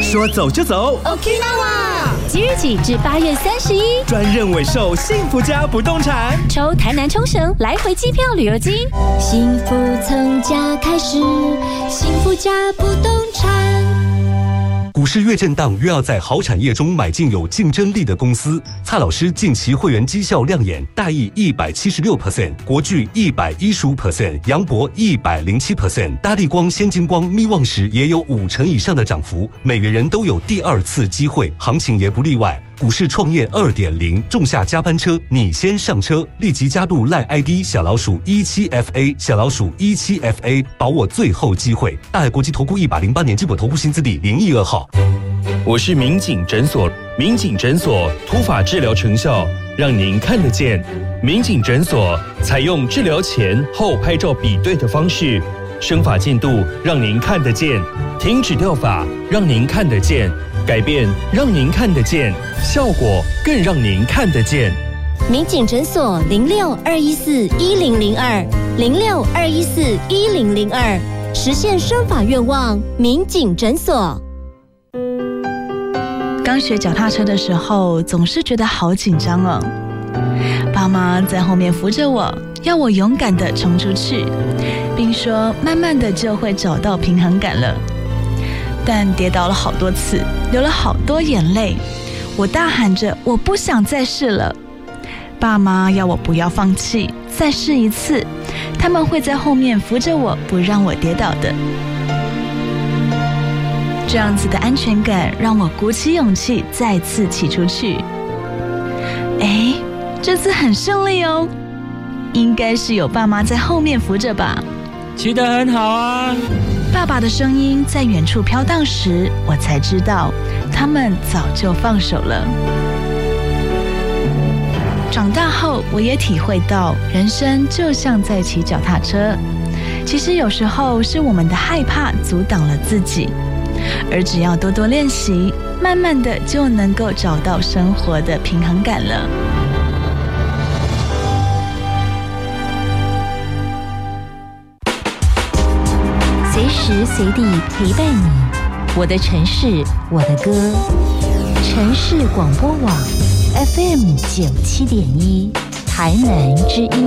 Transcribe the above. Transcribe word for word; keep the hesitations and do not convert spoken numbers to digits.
说走就走 ，Okinawa。即日起至八月三十一， 专任委售幸福家不动产， 抽台南冲绳来回机票旅游金。幸福从家开始，幸福家不动产。 股市越震荡，越要在好产业中买进有竞争力的公司。蔡老师近期会员绩效亮眼，大益一百七十六 percent， 国巨一百一十五 percent， 杨博一百零七 percent， 大立光、先进光、密旺时也有五成以上的涨幅，每个人都有第二次机会，行情也不例外。股市创业 二点零， 仲夏加班车，你先上车，立即加入赖 I D 小老鼠一七 F A 小老鼠一七 F A， 把握最后机会。大海国际投顾一百零八年基本投顾新字第零一二号。 我是民警诊所，民警诊所土法治疗成效，让您看得见。民警诊所采用治疗前后拍照比对的方式，生发进度让您看得见，停止掉发让您看得见，改变让您看得见，效果更让您看得见。 民警诊所零六二一四一零零二零六二一四一零零二，实现生发愿望。民警诊所。 刚学脚踏车的时候，总是觉得好紧张哦。爸妈在后面扶着我，要我勇敢地冲出去，并说慢慢的就会找到平衡感了。但跌倒了好多次，流了好多眼泪，我大喊着我不想再试了。爸妈要我不要放弃，再试一次，他们会在后面扶着我，不让我跌倒的。这样子的安全感让我鼓起勇气再次骑出去。哎，这次很顺利哦，应该是有爸妈在后面扶着吧。 骑得很好啊。 爸爸的声音在远处飘荡时，我才知道他们早就放手了。长大后，我也体会到人生就像在骑脚踏车，其实有时候是我们的害怕阻挡了自己，而只要多多练习，慢慢的就能够找到生活的平衡感了。 随时随地陪伴你，我的城市，我的歌。城市广播网 F M 九七点一，台南之音。